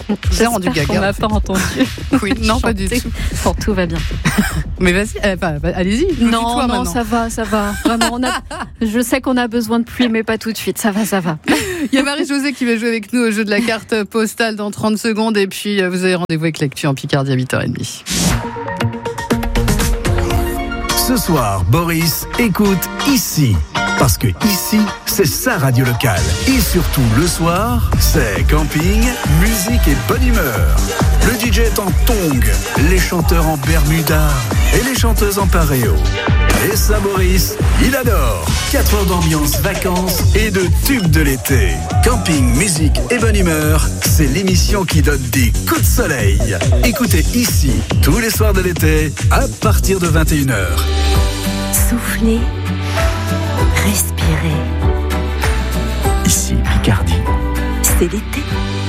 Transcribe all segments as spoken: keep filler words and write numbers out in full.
J'ai rendu gaga. On n'a pas entendu. Oui, non, pas du tout. Bon, tout va bien. Mais vas-y, euh, bah, bah, allez-y. Non, non, maintenant. ça va, ça va. Vraiment, on a... je sais qu'on a besoin de pluie, mais pas tout de suite. Ça va, ça va. Il y a Marie-Josée qui va jouer avec nous au jeu de la carte postale dans trente secondes. Et puis, euh, vous avez rendez-vous avec l'actu en Picardie à huit heures trente. Ce soir, Boris écoute ici. Parce que ici, c'est sa radio locale. Et surtout, le soir, c'est camping, musique et bonne humeur. Le D J est en tongs, les chanteurs en bermuda et les chanteuses en paréo. Et ça, Boris, il adore. quatre heures d'ambiance, vacances et de tubes de l'été. Camping, musique et bonne humeur, c'est l'émission qui donne des coups de soleil. Écoutez ici, tous les soirs de l'été, à partir de vingt et une heures. Soufflez. Respirez. Ici, Picardie. C'est l'été.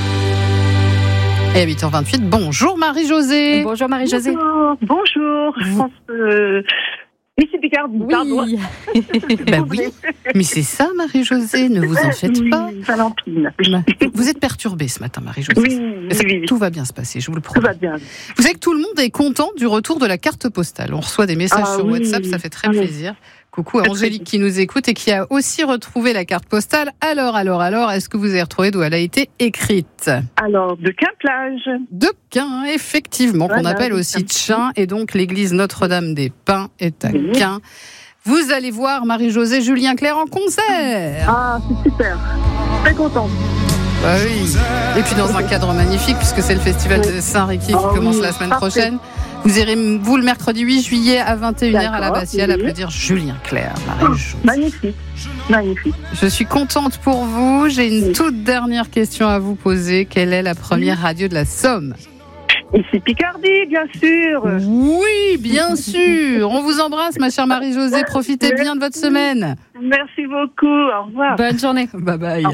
Et à huit heures vingt-huit, bonjour Marie-Josée. Bonjour Marie-Josée. Bonjour, bonjour. Je pense que... Ici Picardie, oui. pardon. Bah oui, mais c'est ça Marie-Josée, ne vous en faites oui, pas. Valentine. Vous êtes perturbée ce matin Marie-Josée. Oui, oui, ça, oui. Tout va bien se passer, je vous le Tout promets. va bien. Vous savez que tout le monde est content du retour de la carte postale. On reçoit des messages ah, sur oui. WhatsApp, ça fait très ah, oui. plaisir. Coucou à Angélique qui nous écoute et qui a aussi retrouvé la carte postale. Alors, alors, alors, est-ce que vous avez retrouvé d'où elle a été écrite ? Alors, de Quimplage. De Quin, effectivement, voilà, qu'on appelle aussi Tchin. Et donc, l'église Notre-Dame-des-Pins est à oui. Quin. Vous allez voir Marie-Josée Julien Clerc en concert. Ah, c'est super. Très contente. Bah oui. Et puis dans un cadre magnifique, puisque c'est le festival oui. de Saint-Riquier qui oh, commence oui, la semaine parfait. prochaine. Vous irez, vous, le mercredi huit juillet à vingt et une heures à la Batiale, oui. applaudir Julien Clerc. Marie-Josée. Oh, magnifique. Magnifique. Je suis contente pour vous. J'ai une oui. toute dernière question à vous poser. Quelle est la première oui. radio de la Somme ? Ici Picardie, bien sûr. Oui, bien sûr. On vous embrasse, ma chère Marie-Josée. Profitez Merci. bien de votre semaine. Merci beaucoup. Au revoir. Bonne journée. Bye bye.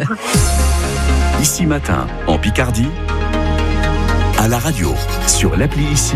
Ici Matin, en Picardie, à la radio, sur l'appli Ici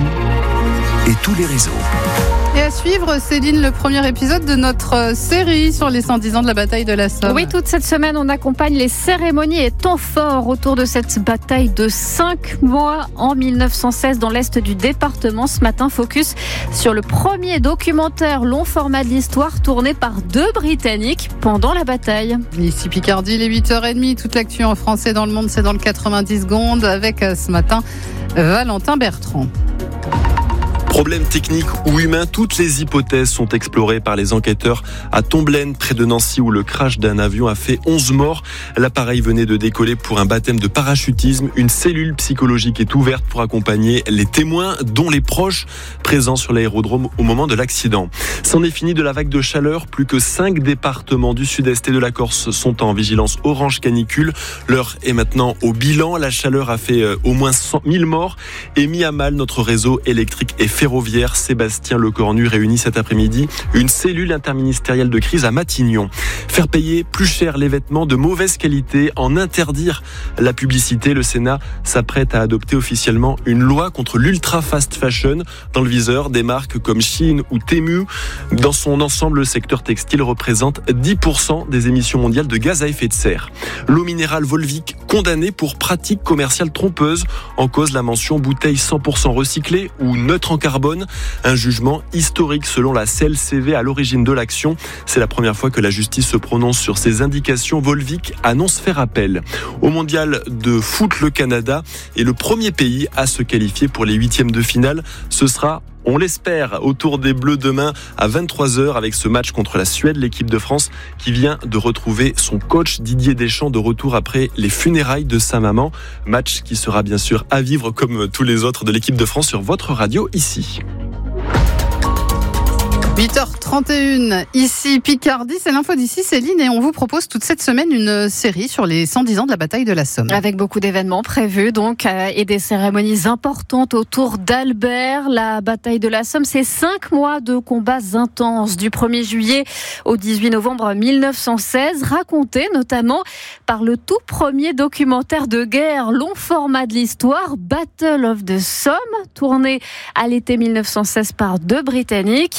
et tous les réseaux. Et à suivre, Céline, le premier épisode de notre série sur les cent dix ans de la bataille de la Somme. Oui, toute cette semaine, on accompagne les cérémonies et temps forts autour de cette bataille de cinq mois en mille neuf cent seize dans l'est du département. Ce matin, focus sur le premier documentaire long format de l'histoire tourné par deux Britanniques pendant la bataille. Ici Picardie, les huit heures trente, toute l'actu en français dans le monde, c'est dans le quatre-vingt-dix secondes avec ce matin Valentin Bertrand. Problème technique ou humain, toutes les hypothèses sont explorées par les enquêteurs à Tomblaine, près de Nancy, où le crash d'un avion a fait onze morts. L'appareil venait de décoller pour un baptême de parachutisme. Une cellule psychologique est ouverte pour accompagner les témoins, dont les proches présents sur l'aérodrome au moment de l'accident. C'en est fini de la vague de chaleur. Plus que cinq départements du sud-est et de la Corse sont en vigilance orange canicule. L'heure est maintenant au bilan. La chaleur a fait au moins cent mille morts et mis à mal notre réseau électrique et ferroviaire. Sébastien Lecornu réunit cet après-midi une cellule interministérielle de crise à Matignon. Faire payer plus cher les vêtements de mauvaise qualité, en interdire la publicité. Le Sénat s'apprête à adopter officiellement une loi contre l'ultra fast fashion. Dans le viseur, des marques comme Shein ou Temu. Dans son ensemble, le secteur textile représente dix pour cent des émissions mondiales de gaz à effet de serre. L'eau minérale Volvic condamnée pour pratiques commerciales trompeuses. En cause, la mention bouteille cent pour cent recyclée ou neutre en carbone. Un jugement historique selon la C L C V à l'origine de l'action. C'est la première fois que la justice se prononce sur ces indications. Volvic annonce faire appel. Au mondial de foot, le Canada est le premier pays à se qualifier pour les huitièmes de finale. Ce sera, on l'espère, autour des Bleus demain à vingt-trois heures avec ce match contre la Suède, l'équipe de France qui vient de retrouver son coach Didier Deschamps de retour après les funérailles de sa maman. Match qui sera bien sûr à vivre comme tous les autres de l'équipe de France sur votre radio ici. huit heures trente et une, ici Picardie, c'est l'info d'ici Céline et on vous propose toute cette semaine une série sur les cent dix ans de la bataille de la Somme. Avec beaucoup d'événements prévus donc euh, et des cérémonies importantes autour d'Albert. La bataille de la Somme, c'est cinq mois de combats intenses du premier juillet au dix-huit novembre mille neuf cent seize, racontés notamment par le tout premier documentaire de guerre long format de l'histoire, Battle of the Somme, tourné à l'été mille neuf cent seize par deux Britanniques.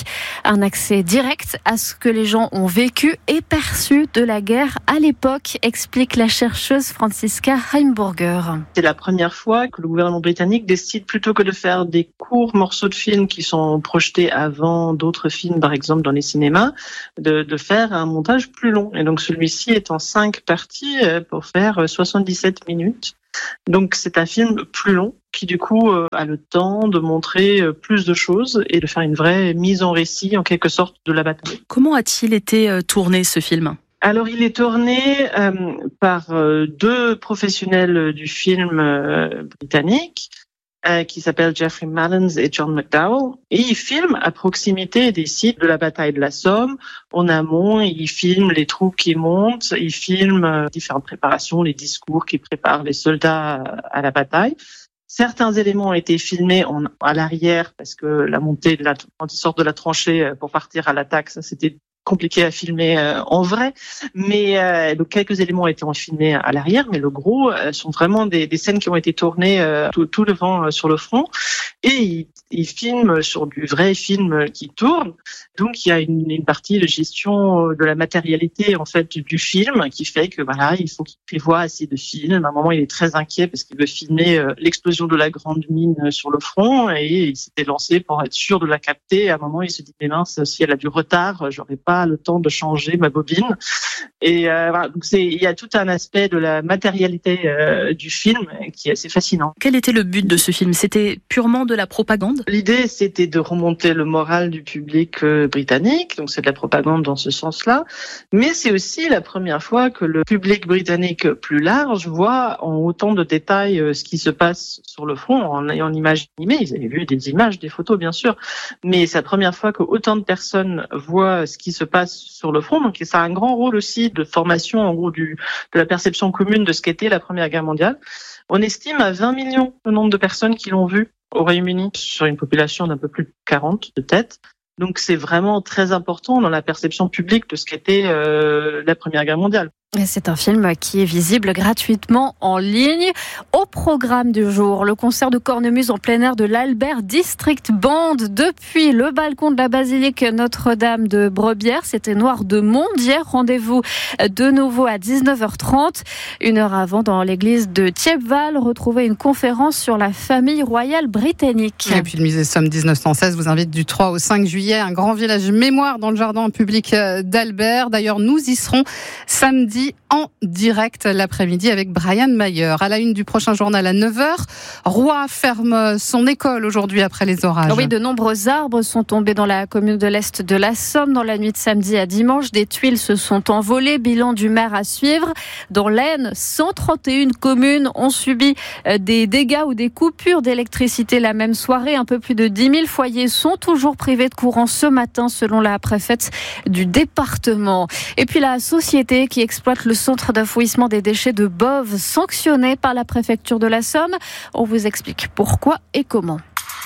Un accès direct à ce que les gens ont vécu et perçu de la guerre à l'époque, explique la chercheuse Franziska Heimburger. C'est la première fois que le gouvernement britannique décide, plutôt que de faire des courts morceaux de films qui sont projetés avant d'autres films, par exemple dans les cinémas, de, de faire un montage plus long. Et donc celui-ci est en cinq parties pour faire soixante-dix-sept minutes. Donc c'est un film plus long qui du coup a le temps de montrer plus de choses et de faire une vraie mise en récit en quelque sorte de la bataille. Comment a-t-il été tourné ce film ? Alors il est tourné euh, par euh, deux professionnels du film euh, britannique euh, qui s'appellent Jeffrey Mallons et John McDowell. Et ils filment à proximité des sites de la bataille de la Somme. En amont, ils filment les troupes qui montent, ils filment euh, différentes préparations, les discours qui préparent les soldats à la bataille. Certains éléments ont été filmés en, à l'arrière parce que la montée, de la, quand ils sortent de la tranchée pour partir à l'attaque, ça c'était compliqué à filmer euh, en vrai, mais euh, donc quelques éléments ont été filmés à l'arrière, mais le gros euh, sont vraiment des, des scènes qui ont été tournées euh, tout, tout devant euh, sur le front, et ils, ils filment sur du vrai film qui tourne. Donc il y a une, une partie de gestion de la matérialité en fait du, du film qui fait que voilà, il faut qu'il prévoie assez de films. À un moment, il est très inquiet parce qu'il veut filmer euh, l'explosion de la grande mine sur le front, et il s'était lancé pour être sûr de la capter. À un moment, il se dit mais mince, si elle a du retard, j'aurais pas le temps de changer ma bobine. Et euh, voilà, donc c'est, il y a tout un aspect de la matérialité euh, du film qui est assez fascinant. Quel était le but de ce film ? C'était purement de la propagande ? L'idée, c'était de remonter le moral du public euh, britannique, donc c'est de la propagande dans ce sens-là, mais c'est aussi la première fois que le public britannique plus large voit en autant de détails euh, ce qui se passe sur le front, en ayant une image animée. Ils avaient vu des images, des photos bien sûr, mais c'est la première fois que autant de personnes voient ce qui se passe sur le front, donc ça a un grand rôle aussi de formation en gros du, de la perception commune de ce qu'était la Première Guerre mondiale. On estime à vingt millions le nombre de personnes qui l'ont vu au Royaume-Uni sur une population d'un peu plus de quarante de tête. Donc c'est vraiment très important dans la perception publique de ce qu'était euh, la Première Guerre mondiale. C'est un film qui est visible gratuitement en ligne. Au programme du jour, le concert de cornemuse en plein air de l'Albert District Band depuis le balcon de la basilique Notre-Dame de Brebières. C'était Noir de Monde hier. Rendez-vous de nouveau à dix-neuf heures trente. Une heure avant, dans l'église de Thiepval, retrouvez une conférence sur la famille royale britannique. Et puis le musée Somme dix-neuf cent seize vous invite du trois au cinq juillet, un grand village mémoire dans le jardin public d'Albert. D'ailleurs, nous y serons samedi en direct l'après-midi avec Brian Mayer. À la une du prochain journal à neuf heures, Roy ferme son école aujourd'hui après les orages. Oui, de nombreux arbres sont tombés dans la commune de l'Est de la Somme dans la nuit de samedi à dimanche. Des tuiles se sont envolées. Bilan du maire à suivre. Dans l'Aisne, cent trente et une communes ont subi des dégâts ou des coupures d'électricité la même soirée. Un peu plus de dix mille foyers sont toujours privés de courant ce matin selon la préfète du département. Et puis la société qui exploite le centre d'affouissement des déchets de Boves, sanctionné par la préfecture de la Somme. On vous explique pourquoi et comment.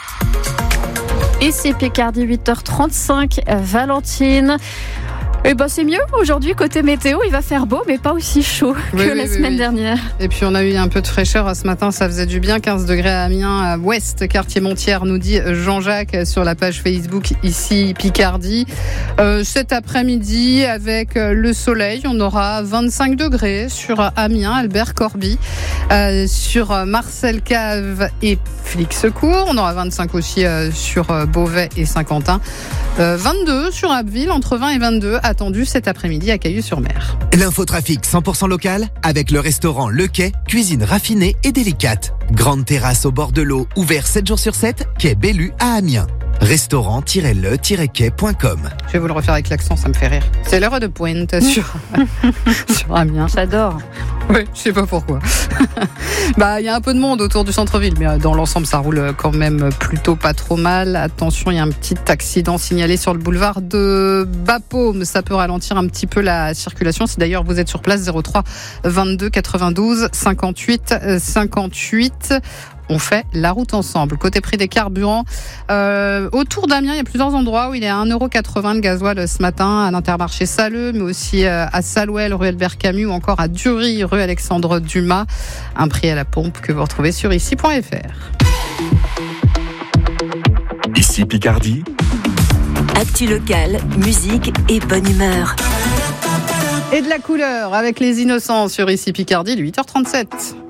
Ici Picardie, huit heures trente-cinq, Valentine. Eh ben c'est mieux aujourd'hui côté météo, il va faire beau mais pas aussi chaud oui, que oui, la oui, semaine oui. dernière. Et puis on a eu un peu de fraîcheur ce matin, ça faisait du bien, quinze degrés à Amiens, à Ouest, quartier Montière, nous dit Jean-Jacques sur la page Facebook ici Picardie. Euh, cet après-midi avec le soleil, on aura vingt-cinq degrés sur Amiens, Albert Corby, euh, sur Marcel Cave et Flic Secours, on aura vingt-cinq aussi euh, sur Beauvais et Saint-Quentin, euh, vingt-deux sur Abbeville, entre vingt et vingt-deux attendu cet après-midi à Cailloux-sur-Mer. L'infotrafic cent pour cent local avec le restaurant Le Quai, cuisine raffinée et délicate. Grande terrasse au bord de l'eau, ouvert sept jours sur sept, quai Bellu à Amiens. restaurant tiret le tiret quai point com. Je vais vous le refaire avec l'accent, ça me fait rire. C'est l'heure de pointe sur, sur Amiens. J'adore. Oui, je sais pas pourquoi. Bah, il y a un peu de monde autour du centre-ville, mais dans l'ensemble, ça roule quand même plutôt pas trop mal. Attention, il y a un petit accident signalé sur le boulevard de Bapaume. Ça peut ralentir un petit peu la circulation. Si d'ailleurs vous êtes sur place, zéro trois vingt-deux quatre-vingt-douze cinquante-huit cinquante-huit. On fait la route ensemble. Côté prix des carburants, euh, autour d'Amiens, il y a plusieurs endroits où il est à un euro quatre-vingts le gasoil ce matin, à l'Intermarché Saleux, mais aussi à Salouel, rue Albert Camus, ou encore à Dury, rue Alexandre Dumas. Un prix à la pompe que vous retrouvez sur ici point f r. Ici Picardie, Actu locale, musique et bonne humeur. Et de la couleur avec les Innocents sur Ici Picardie, huit heures trente-sept.